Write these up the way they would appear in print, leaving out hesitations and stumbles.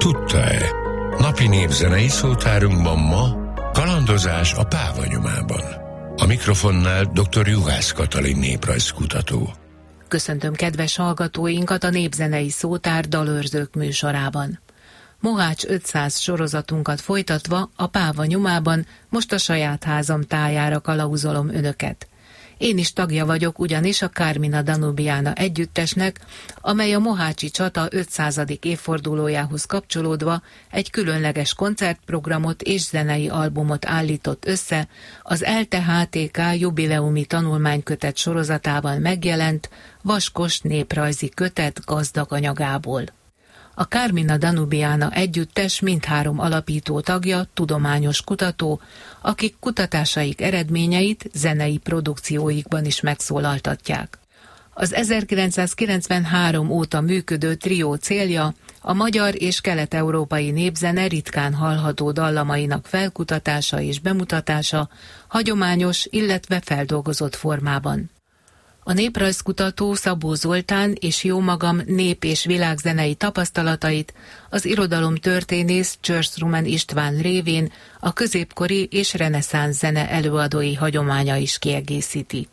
Tudta-e? Napi népzenei szótárunkban ma kalandozás a Páva nyomában. A mikrofonnál dr. Juhász Katalin néprajzkutató. Köszöntöm kedves hallgatóinkat a Népzenei Szótár dalőrzők műsorában. Mohács 500 sorozatunkat folytatva a Páva nyomában most a saját házam tájára kalauzolom önöket. Én is tagja vagyok ugyanis a Carmina Danubiana együttesnek, amely a mohácsi csata 500. évfordulójához kapcsolódva egy különleges koncertprogramot és zenei albumot állított össze az ELTE HTK jubileumi tanulmánykötet sorozatában megjelent vaskos néprajzi kötet gazdag anyagából. A Carmina Danubiana együttes mindhárom alapító tagja, tudományos kutató, akik kutatásaik eredményeit zenei produkcióikban is megszólaltatják. Az 1993 óta működő trió célja a magyar és kelet-európai népzene ritkán hallható dallamainak felkutatása és bemutatása hagyományos, illetve feldolgozott formában. A néprajzkutató Szabó Zoltán és jómagam nép- és világzenei tapasztalatait az irodalomtörténész Csörszrumen István révén a középkori és reneszánsz zene előadói hagyománya is kiegészíti.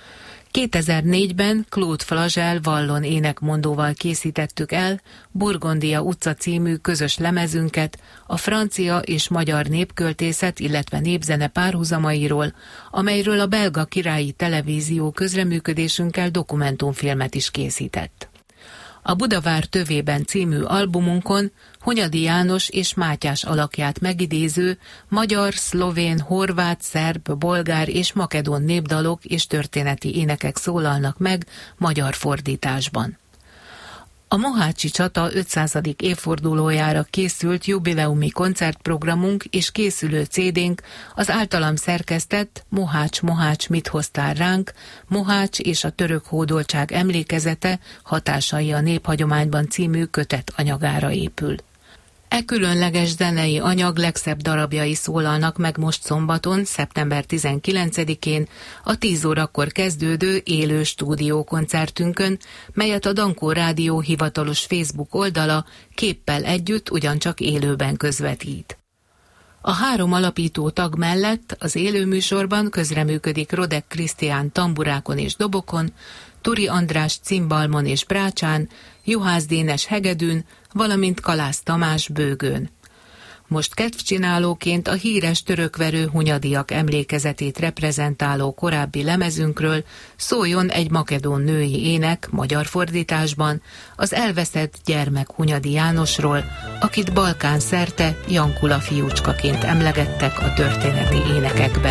2004-ben Claude Flagel vallon énekmondóval készítettük el Burgondia utca című közös lemezünket a francia és magyar népköltészet, illetve népzene párhuzamairól, amelyről a belga királyi televízió közreműködésünkkel dokumentumfilmet is készített. A Budavár tövében című albumunkon Hunyadi János és Mátyás alakját megidéző magyar, szlovén, horvát, szerb, bolgár és makedón népdalok és történeti énekek szólalnak meg magyar fordításban. A mohácsi csata 500. évfordulójára készült jubileumi koncertprogramunk és készülő CD-nk az általam szerkesztett Mohács, mit hoztál ránk, Mohács és a török hódoltság emlékezete, hatásai a néphagyományban című kötet anyagára épül. E különleges zenei anyag legszebb darabjai szólalnak meg most szombaton, szeptember 19-én a 10 órakor kezdődő élő stúdiókoncertünkön, melyet a Dankó Rádió hivatalos Facebook oldala képpel együtt ugyancsak élőben közvetít. A három alapító tag mellett az élőműsorban közreműködik Rodek Krisztián tamburákon és dobokon, Turi András cimbalmon és brácsán, Juhász Dénes hegedűn, valamint Kalász Tamás bőgőn. Most kedvcsinálóként a híres törökverő hunyadiak emlékezetét reprezentáló korábbi lemezünkről szóljon egy makedón női ének magyar fordításban az elveszett gyermek Hunyadi Jánosról, akit Balkán szerte Jankula fiúcskaként emlegettek a történeti énekekben.